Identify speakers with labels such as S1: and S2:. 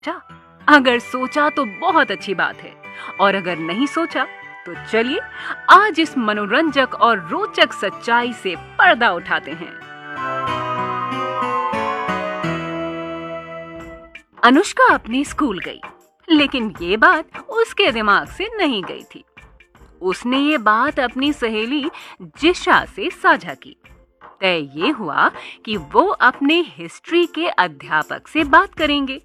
S1: सोचा? अगर सोचा तो बहुत अच्छी बात है, और अगर नहीं सोचा तो चलिए आज इस मनोरंजक और रोचक सच्चाई से पर्दा उठाते हैं। अनुष्का अपने स्कूल गई, लेकिन ये बात उसके दिमाग से नहीं गई थी। उसने ये बात अपनी सहेली जिशा से साझा की। तय ये हुआ कि वो अपने हिस्ट्री के अध्यापक से बात करेंगे।